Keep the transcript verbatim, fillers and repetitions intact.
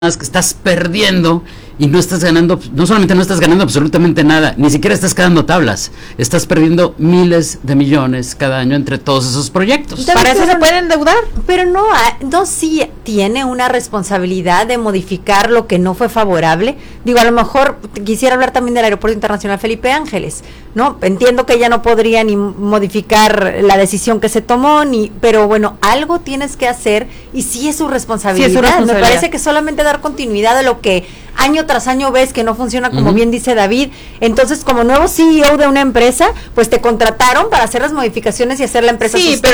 que estás perdiendo y no estás ganando, no solamente no estás ganando absolutamente nada, ni siquiera estás quedando tablas, estás perdiendo miles de millones cada año entre todos esos proyectos. Para eso se puede endeudar. Pero no, no sí tiene una responsabilidad de modificar lo que no fue favorable. Digo, a lo mejor quisiera hablar también del Aeropuerto Internacional Felipe Ángeles, ¿no? Entiendo que ella no podría ni modificar la decisión que se tomó, ni, pero bueno, algo tienes que hacer y sí es su responsabilidad. Sí es su responsabilidad. Me parece que solamente dar continuidad a lo que año tras año ves que no funciona como uh-huh. bien dice David. Entonces, como nuevo C E O de una empresa, pues te contrataron para hacer las modificaciones y hacer la empresa sí, sustentable.